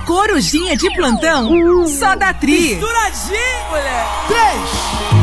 Corujinha de plantão, só da Tri. Misturadinho, moleque. 3